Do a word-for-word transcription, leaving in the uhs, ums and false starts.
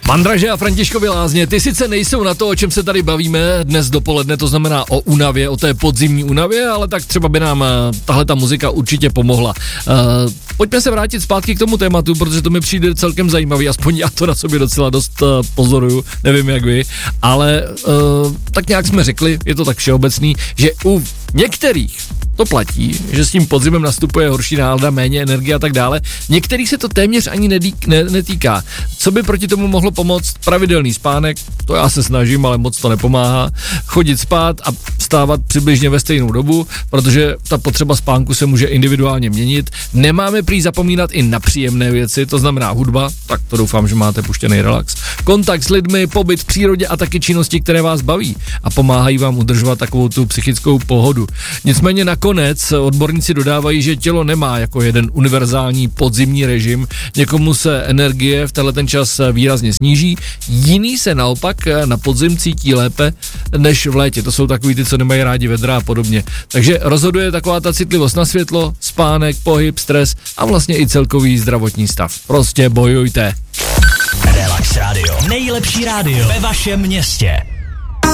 Mandraže a Františkovy Lázně, ty sice nejsou na to, o čem se tady bavíme dnes dopoledne, to znamená o únavě, o té podzimní únavě, ale tak třeba by nám tahle ta muzika určitě pomohla. Uh, pojďme se vrátit zpátky k tomu tématu, protože to mi přijde celkem zajímavý, aspoň já to na sobě docela dost uh, pozoruju, nevím jak vy, ale uh, tak nějak jsme řekli, je to tak všeobecný, že u některých to platí, že s tím podzimem nastupuje horší nálada, méně energie a tak dále. Některých se to téměř ani nedík, ne, netýká. Co by proti tomu mohlo pomoct? Pravidelný spánek, to já se snažím, ale moc to nepomáhá. Chodit spát a vstávat přibližně ve stejnou dobu, protože ta potřeba spánku se může individuálně měnit. Nemáme prý zapomínat i na příjemné věci, to znamená hudba, tak to doufám, že máte puštěný relax. Kontakt s lidmi, pobyt v přírodě a taky činnosti, které vás baví a pomáhají vám udržovat takovou tu psychickou pohodu. Nicméně nakonec odborníci dodávají, že tělo nemá jako jeden univerzální podzimní režim. Někomu se energie v tenhle ten čas výrazně sníží, jiný se naopak na podzim cítí lépe než v létě. To jsou takový ty, co nemají rádi vedra a podobně. Takže rozhoduje taková ta citlivost na světlo, spánek, pohyb, stres a vlastně i celkový zdravotní stav. Prostě bojujte. Relax Radio. Nejlepší rádio ve vašem městě.